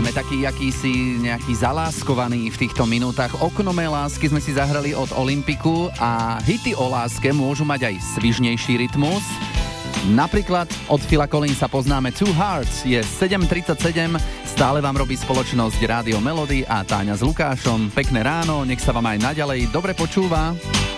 sme takí akýsi nejaký zaláskovaní v týchto minútach. Oknomé lásky sme si zahrali od Olympiku a hity o láske môžu mať aj svižnejší rytmus. Napríklad od Phila Collinsa poznáme Two Hearts, je 7:37, stále vám robí spoločnosť Rádio Melody a Táňa s Lukášom. Pekné ráno, nech sa vám aj naďalej dobre počúva.